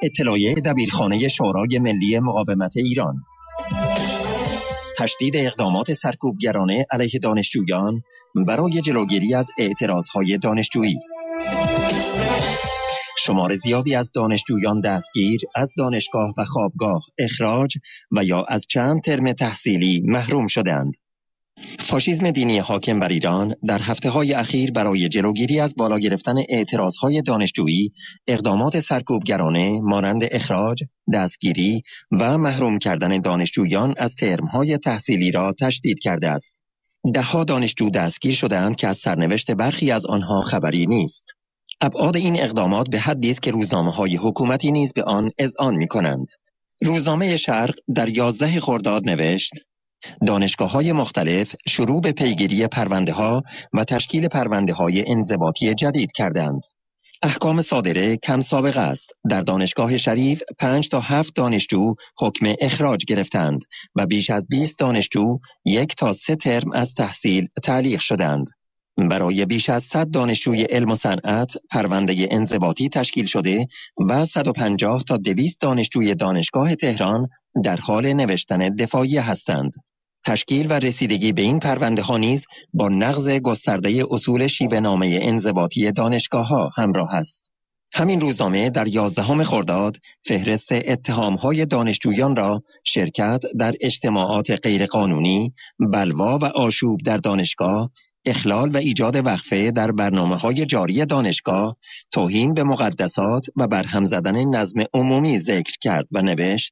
اطلاعیه دبیرخانه شورای ملی مقاومت ایران. تشدید اقدامات سرکوبگرانه علیه دانشجویان برای جلوگیری از اعتراضهای دانشجویی. شمار زیادی از دانشجویان دستگیر، از دانشگاه و خوابگاه اخراج و یا از چند ترم تحصیلی محروم شدند. فاشیسم دینی حاکم بر ایران در هفته‌های اخیر برای جلوگیری از بالا گرفتن اعتراضهای دانشجویی اقدامات سرکوبگرانه مانند اخراج، دستگیری و محروم کردن دانشجویان از ترم‌های تحصیلی را تشدید کرده است. ده‌ها دانشجو دستگیر شدند که از سرنوشت برخی از آنها خبری نیست. ابعاد این اقدامات به حدی است که روزنامه‌های حکومتی نیز به آن اذعان می‌کنند. روزنامه شرق در 11 خرداد نوشت: دانشگاه‌های مختلف شروع به پیگیری پرونده‌ها و تشکیل پرونده‌های انضباطی جدید کردند. احکام صادره کم سابقه است. در دانشگاه شریف 5 تا 7 دانشجو حکم اخراج گرفتند و بیش از 20 دانشجو 1 تا 3 ترم از تحصیل تعلیق شدند. برای بیش از 100 دانشجوی علم و صنعت پرونده انضباطی تشکیل شده و 150 تا 200 دانشجوی دانشگاه تهران در حال نوشتن دفاعیه هستند. تشکیل و رسیدگی به این پرونده ها نیز با نقض گسترده اصول شیوه نامه انضباطی دانشگاه ها همراه است. همین روزنامه در 11 خرداد فهرست اتهام های دانشجویان را شرکت در اجتماعات غیرقانونی، بلوا و آشوب در دانشگاه، اخلال و ایجاد وقفه در برنامه‌های جاری دانشگاه، توهین به مقدسات و برهم زدن نظم عمومی ذکر کرد و نوشت: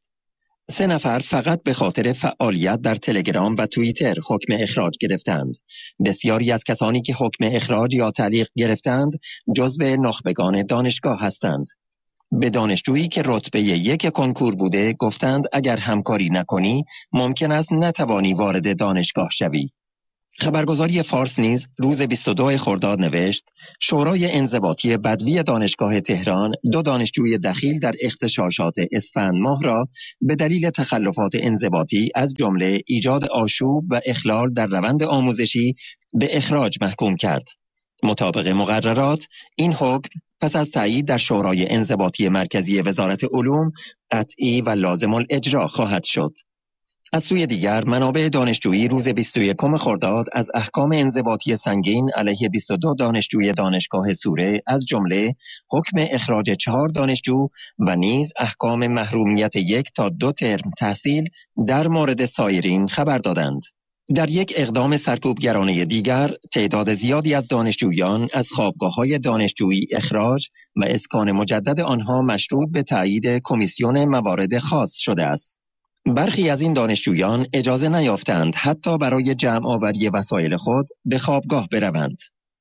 3 نفر فقط به خاطر فعالیت در تلگرام و توییتر حکم اخراج گرفتند. بسیاری از کسانی که حکم اخراج یا تعلیق گرفتند جزو نخبگان دانشگاه هستند. به دانشجویی که رتبه 1 کنکور بوده گفتند اگر همکاری نکنی ممکن است نتوانی وارد دانشگاه شوی. خبرگزاری فارس نیز روز 22 خرداد نوشت: شورای انضباطی بدوی دانشگاه تهران 2 دانشجوی دخیل در اغتشاشات اسفند ماه را به دلیل تخلفات انضباطی از جمله ایجاد آشوب و اخلال در روند آموزشی به اخراج محکوم کرد. مطابق مقررات این حکم پس از تایید در شورای انضباطی مرکزی وزارت علوم قطعی و لازم الاجرا خواهد شد. از سوی دیگر منابع دانشجویی روز 21 خرداد از احکام انضباطی سنگین علیه 22 دانشجوی دانشگاه سوره از جمله حکم اخراج 4 دانشجو و نیز احکام محرومیت 1 تا 2 ترم تحصیل در مورد سایرین خبر دادند. در یک اقدام سرکوبگرانه دیگر، تعداد زیادی از دانشجویان از خوابگاه‌های دانشجویی اخراج و اسکان مجدد آنها مشروط به تایید کمیسیون موارد خاص شده است. برخی از این دانشجویان اجازه نیافتند حتی برای جمع آوری وسایل خود به خوابگاه بروند.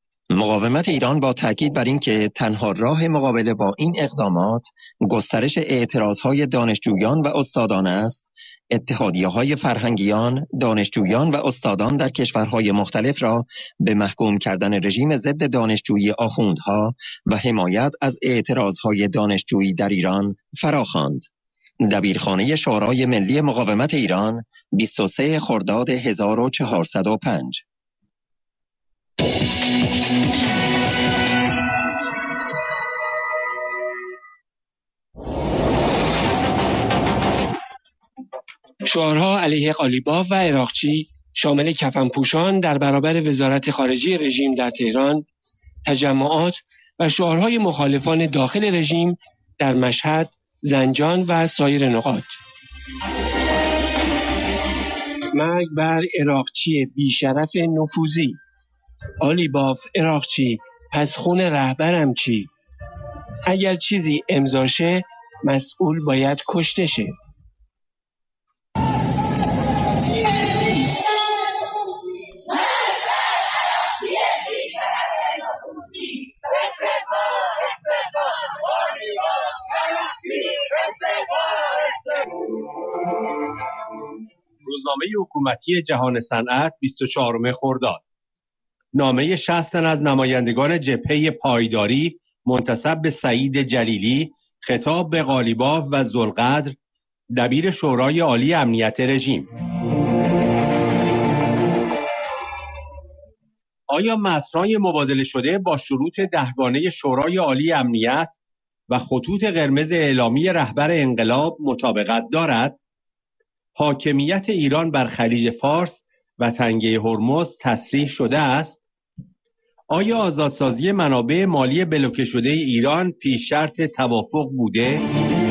مقاومت ایران با تاکید بر این که تنها راه مقابله با این اقدامات گسترش اعتراضهای دانشجویان و استادان است، اتحادیه‌های فرهنگیان، دانشجویان و استادان در کشورهای مختلف را به محکوم کردن رژیم ضد دانشجویی آخوندها و حمایت از اعتراضهای دانشجویی در ایران فراخواند. دبیرخانه شورای ملی مقاومت ایران 23 خرداد 1405. شعارها علیه قالیباف و عراقچی شامل کفنپوشان در برابر وزارت خارجه رژیم در تهران، تجمعات و شعارهای مخالفان داخل رژیم در مشهد، زنجان و سایر نقاط. مرگ بر عراقچی بیشرف نفوذی. قالیباف عراقچی، پس خون رهبرم چی؟ اگر چیزی امضا شه مسئول باید کشته شه. روزنامه حکومتی جهان صنعت 24 خرداد. نامه 60 تن از نمایندگان جبهه پایداری منتسب به سعید جلیلی خطاب به قالیباف و ذوالقدر دبیر شورای عالی امنیت رژیم. آیا متن‌های مبادله شده با شروط 10گانه شورای عالی امنیت و خطوط قرمز اعلامی رهبر انقلاب مطابقت دارد؟ حاکمیت ایران بر خلیج فارس و تنگه هرمز تصریح شده است؟ آیا آزادسازی منابع مالی بلوکه شده ایران پیش شرط توافق بوده؟